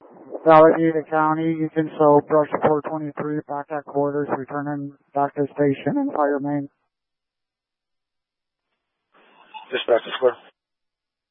Alameda County, Eaton Soap, Brush 423, back at quarters, returning back to station and fire main. Dispatch to square.